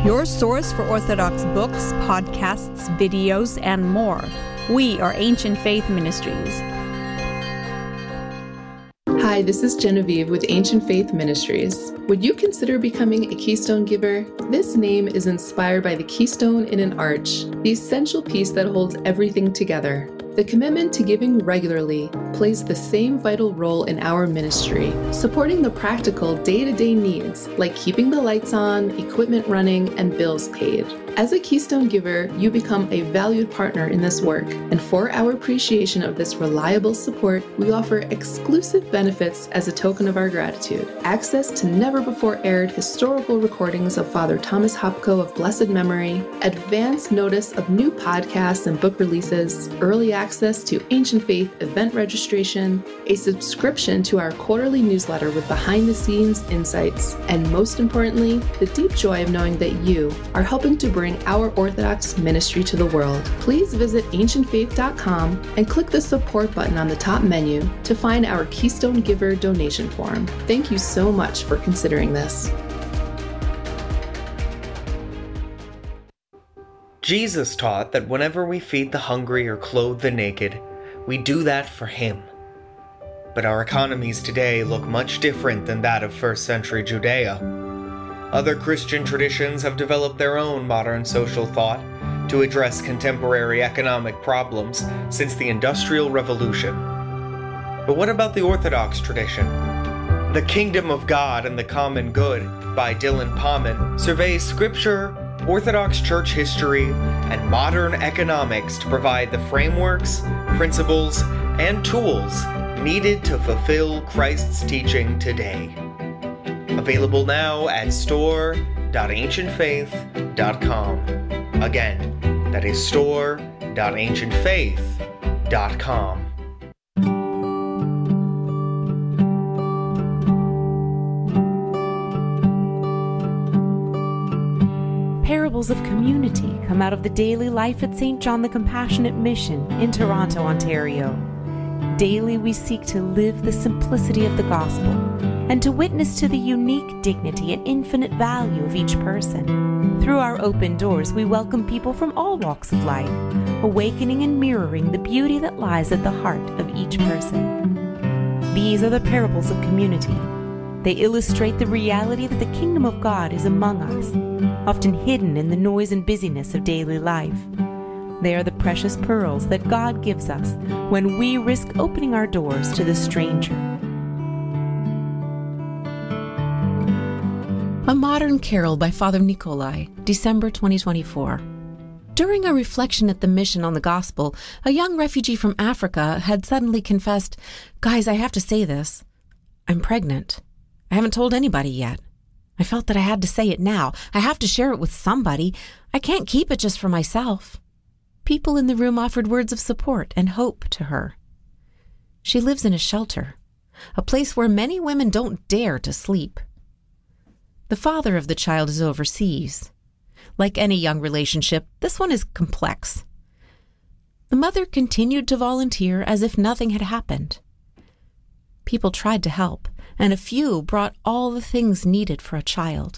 your source for Orthodox books, podcasts, videos, and more. We are Ancient Faith Ministries. Hi, this is Genevieve with Ancient Faith Ministries. Would you consider becoming a Keystone Giver? This name is inspired by the keystone in an arch, the essential piece that holds everything together. The commitment to giving regularly plays the same vital role in our ministry, supporting the practical day-to-day needs like keeping the lights on, equipment running, and bills paid. As a Keystone Giver, you become a valued partner in this work, and for our appreciation of this reliable support, we offer exclusive benefits as a token of our gratitude. Access to never-before-aired historical recordings of Father Thomas Hopko of blessed memory, advance notice of new podcasts and book releases, early access to Ancient Faith event registration, a subscription to our quarterly newsletter with behind-the-scenes insights, and most importantly, the deep joy of knowing that you are helping to bring our Orthodox ministry to the world. Please visit ancientfaith.com and click the support button on the top menu to find our Keystone Giver donation form. Thank you so much for considering this. Jesus taught that whenever we feed the hungry or clothe the naked, we do that for Him. But our economies today look much different than that of first century Judea. Other Christian traditions have developed their own modern social thought to address contemporary economic problems since the Industrial Revolution. But what about the Orthodox tradition? The Kingdom of God and the Common Good by Dylan Pauman surveys scripture, Orthodox church history, and modern economics to provide the frameworks, principles, and tools needed to fulfill Christ's teaching today. Available now at store.ancientfaith.com. Again, that is store.ancientfaith.com. Parables of community come out of the daily life at St. John the Compassionate Mission in Toronto, Ontario. Daily we seek to live the simplicity of the gospel and to witness to the unique dignity and infinite value of each person. Through our open doors, we welcome people from all walks of life, awakening and mirroring the beauty that lies at the heart of each person. These are the parables of community. They illustrate the reality that the kingdom of God is among us, often hidden in the noise and busyness of daily life. They are the precious pearls that God gives us when we risk opening our doors to the stranger. A Modern Carol by Father Nikolai, December 2024. During a reflection at the mission on the gospel, a young refugee from Africa had suddenly confessed, "Guys, I have to say this. I'm pregnant. I haven't told anybody yet. I felt that I had to say it now. I have to share it with somebody. I can't keep it just for myself." People in the room offered words of support and hope to her. She lives in a shelter, a place where many women don't dare to sleep. The father of the child is overseas. Like any young relationship, this one is complex. The mother continued to volunteer as if nothing had happened. People tried to help, and a few brought all the things needed for a child.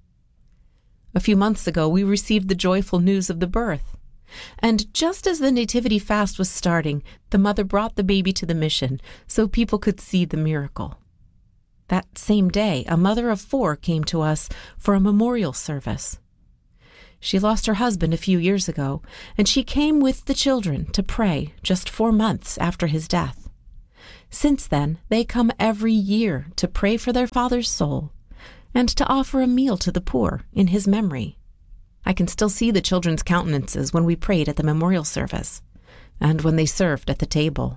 A few months ago, we received the joyful news of the birth. And just as the Nativity fast was starting, the mother brought the baby to the mission so people could see the miracle. That same day, a mother of 4 came to us for a memorial service. She lost her husband a few years ago, and she came with the children to pray just 4 months after his death. Since then, they come every year to pray for their father's soul and to offer a meal to the poor in his memory. I can still see the children's countenances when we prayed at the memorial service and when they served at the table.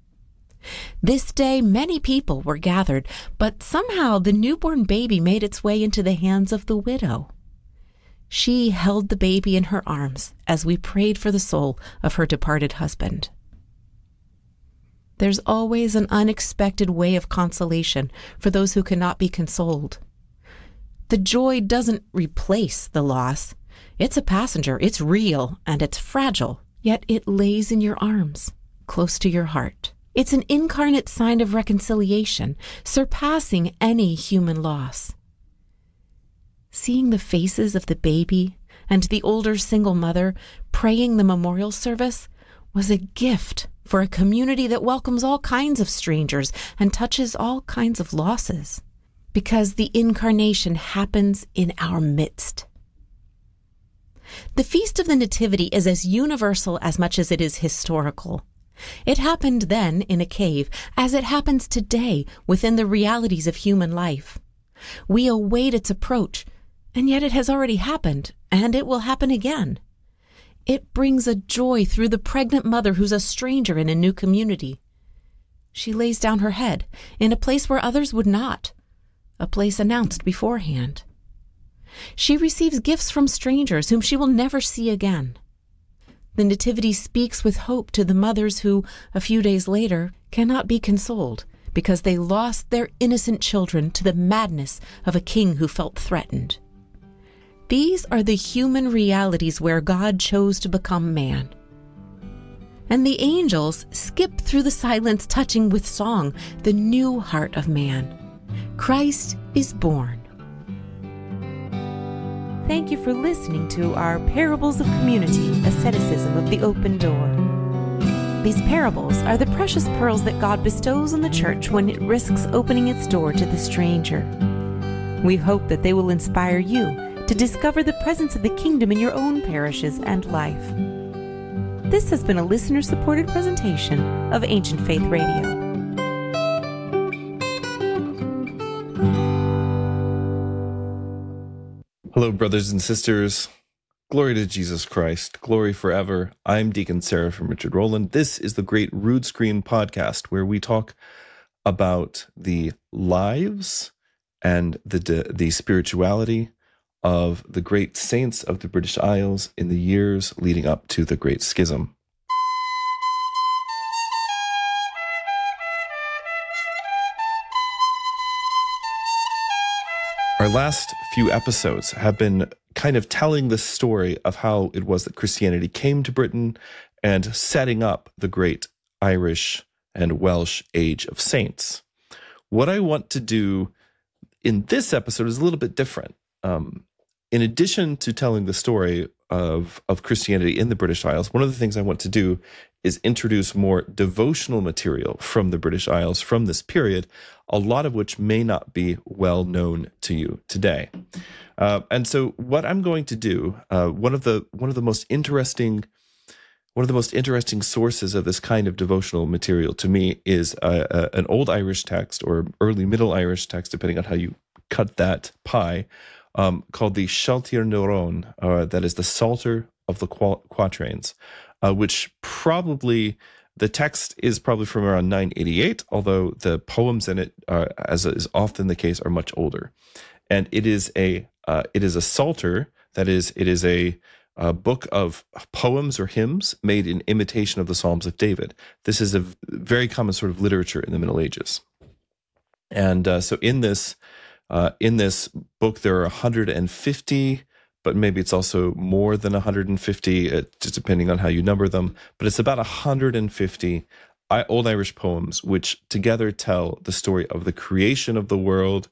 This day, many people were gathered, but somehow the newborn baby made its way into the hands of the widow. She held the baby in her arms as we prayed for the soul of her departed husband. There's always an unexpected way of consolation for those who cannot be consoled. The joy doesn't replace the loss. It's a passenger, it's real, and it's fragile, yet it lays in your arms, close to your heart. It's an incarnate sign of reconciliation, surpassing any human loss. Seeing the faces of the baby and the older single mother praying the memorial service was a gift for a community that welcomes all kinds of strangers and touches all kinds of losses, because the incarnation happens in our midst. The Feast of the Nativity is as universal as much as it is historical. It happened then in a cave, as it happens today within the realities of human life. We await its approach, and yet it has already happened, and it will happen again. It brings a joy through the pregnant mother who's a stranger in a new community. She lays down her head in a place where others would not, a place announced beforehand. She receives gifts from strangers whom she will never see again. The Nativity speaks with hope to the mothers who, a few days later, cannot be consoled because they lost their innocent children to the madness of a king who felt threatened. These are the human realities where God chose to become man. And the angels skip through the silence, touching with song the new heart of man. Christ is born. Thank you for listening to our Parables of Community, Asceticism of the Open Door. These parables are the precious pearls that God bestows on the church when it risks opening its door to the stranger. We hope that they will inspire you to discover the presence of the kingdom in your own parishes and life. This has been a listener-supported presentation of Ancient Faith Radio. Hello, brothers and sisters. Glory to Jesus Christ. Glory forever. I'm Deacon Seraphim Richard Rowland. This is the Great Rood Screen Podcast, where we talk about the lives and the spirituality of the great saints of the British Isles in the years leading up to the Great Schism. Our last few episodes have been kind of telling the story of how it was that Christianity came to Britain and setting up the great Irish and Welsh age of saints. What I want to do in this episode is a little bit different. In addition to telling the story of Christianity in the British Isles, one of the things I want to do is introduce more devotional material from the British Isles from this period, a lot of which may not be well known to you today. And so what I'm going to do, one of the most interesting sources of this kind of devotional material to me is an old Irish text or early Middle Irish text, depending on how you cut that pie, called the Sealtair na Rón, that is the Psalter of the Quatrains, which probably, the text is probably from around 988, although the poems in it, as is often the case, are much older. And it is a psalter, that is, it is a book of poems or hymns made in imitation of the Psalms of David. This is a very common sort of literature in the Middle Ages. And so in this book, there are 150, but maybe it's also more than 150, just depending on how you number them. But it's about 150 Old Irish poems, which together tell the story of the creation of the world,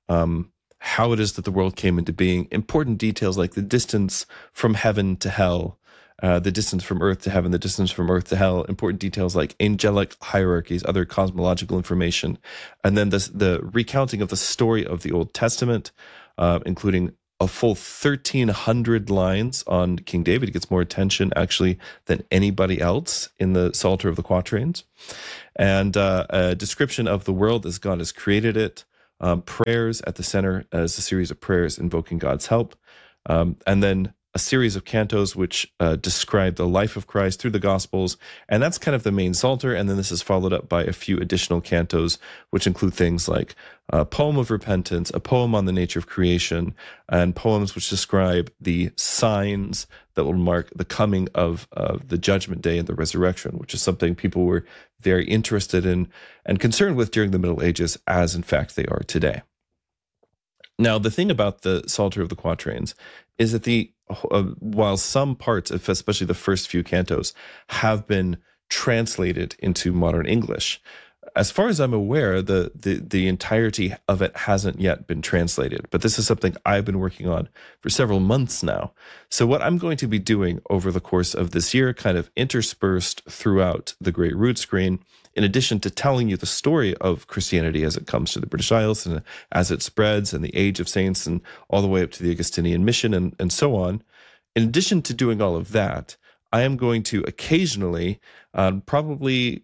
how it is that the world came into being, important details like the distance from heaven to hell, the distance from earth to heaven, the distance from earth to hell, important details like angelic hierarchies, other cosmological information, and then the recounting of the story of the Old Testament, including a full 1,300 lines on King David. He gets more attention, actually, than anybody else in the Psalter of the Quatrains. And a description of the world as God has created it, prayers at the center as a series of prayers invoking God's help, and then a series of cantos which describe the life of Christ through the Gospels, and that's kind of the main Psalter. And then this is followed up by a few additional cantos, which include things like a poem of repentance, a poem on the nature of creation, and poems which describe the signs that will mark the coming of the Judgment Day and the resurrection, which is something people were very interested in and concerned with during the Middle Ages, as in fact they are today. Now, the thing about the Psalter of the Quatrains is that while some parts, especially the first few cantos, have been translated into modern English, as far as I'm aware, the entirety of it hasn't yet been translated, but this is something I've been working on for several months now. So what I'm going to be doing over the course of this year, kind of interspersed throughout the Great Root Screen, in addition to telling you the story of Christianity as it comes to the British Isles and as it spreads and the age of saints and all the way up to the Augustinian mission and so on, in addition to doing all of that, I am going to occasionally, probably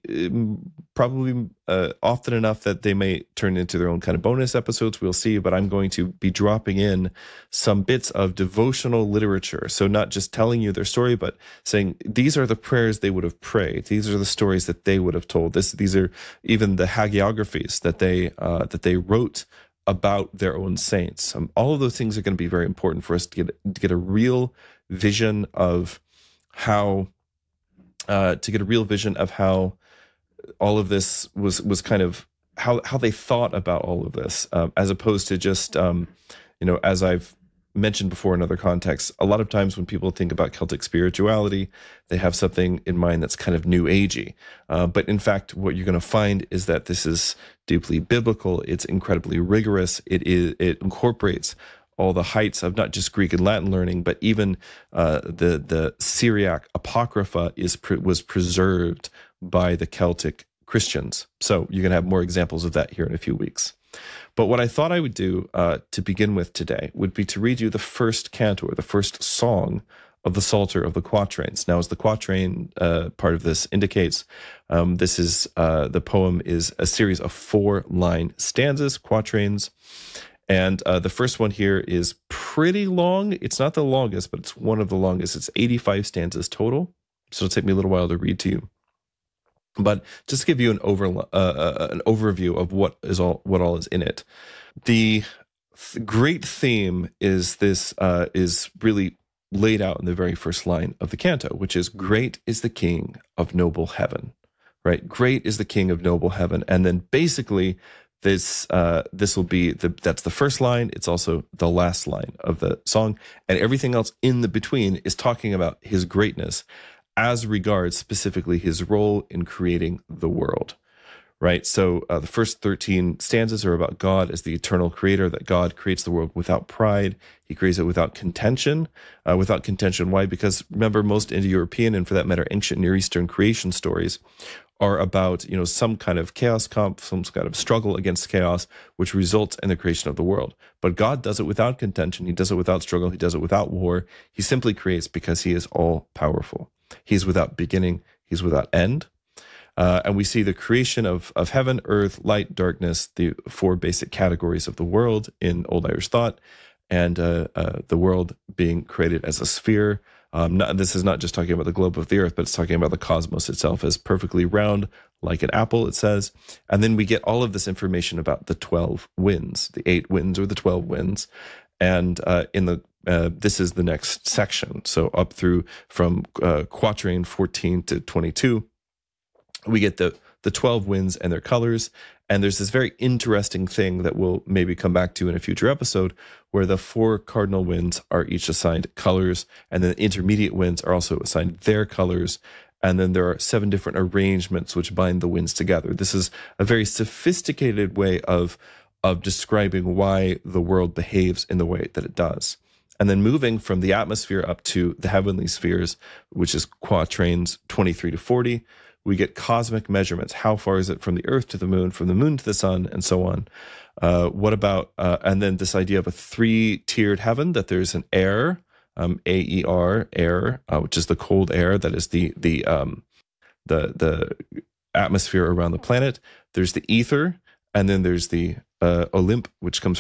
often enough that they may turn into their own kind of bonus episodes, we'll see, but I'm going to be dropping in some bits of devotional literature. So not just telling you their story, but saying these are the prayers they would have prayed. These are the stories that they would have told. These are even the hagiographies that they wrote about their own saints. All of those things are going to be very important for us to get a real vision of how all of this was kind of how they thought about all of this, as opposed to just as I've mentioned before in other contexts, a lot of times when people think about Celtic spirituality, they have something in mind that's kind of new agey. But in fact, what you're going to find is that this is deeply biblical. It's incredibly rigorous. It incorporates all the heights of not just Greek and Latin learning, but even the Syriac Apocrypha was preserved by the Celtic Christians. So you're going to have more examples of that here in a few weeks. But what I thought I would do to begin with today would be to read you the first canto, or the first song of the Psalter of the Quatrains. Now, as the quatrain part of this indicates, this is the poem is a series of 4-line stanzas, quatrains. And the first one here is pretty long. It's not the longest, but it's one of the longest. It's 85 stanzas total. So it'll take me a little while to read to you. But just to give you an overview of what all is in it. The great theme is really laid out in the very first line of the canto, which is, "Great is the King of noble heaven," right? Great is the King of noble heaven. And then basically this will be that's the first line. It's also the last line of the song, and everything else in the between is talking about his greatness as regards specifically his role in creating the world, right? So the first 13 stanzas are about God as the eternal creator, that God creates the world without pride. He creates it without contention. Why? Because remember, most Indo-European, and for that matter, ancient Near Eastern creation stories are about, some kind of chaos comp, some kind of struggle against chaos, which results in the creation of the world. But God does it without contention. He does it without struggle. He does it without war. He simply creates because he is all powerful. He's without beginning. He's without end. And we see the creation of heaven, earth, light, darkness, the 4 basic categories of the world in Old Irish thought, and the world being created as a sphere. This is not just talking about the globe of the earth, but it's talking about the cosmos itself as perfectly round, like an apple, it says. And then we get all of this information about the 12 winds, the 8 winds or the 12 winds. And this is the next section. So up through from quatrain 14 to 22, we get the 12 winds and their colors. And there's this very interesting thing that we'll maybe come back to in a future episode, where the 4 cardinal winds are each assigned colors, and then the intermediate winds are also assigned their colors. And then there are 7 different arrangements which bind the winds together. This is a very sophisticated way of describing why the world behaves in the way that it does. And then moving from the atmosphere up to the heavenly spheres, which is quatrains 23 to 40, we get cosmic measurements. How far is it from the earth to the moon, from the moon to the sun, and so on. What about, and then this idea of a 3-tiered heaven, that there's an air, A-E-R, air, which is the cold air, that is the atmosphere around the planet. There's the ether, and then there's the Olymp, which comes